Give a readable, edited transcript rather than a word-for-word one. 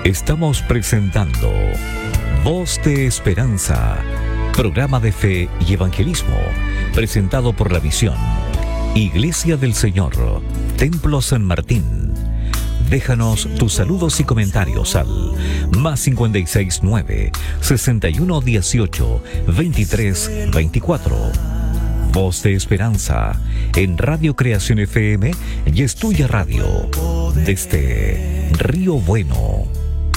Estamos presentando Voz de Esperanza, programa de fe y evangelismo, presentado por La Visión, Iglesia del Señor, Templo San Martín. Déjanos tus saludos y comentarios al +569 61 18 23 24. Voz de Esperanza en Radio Creación FM y Es Tuya Radio desde Río Bueno.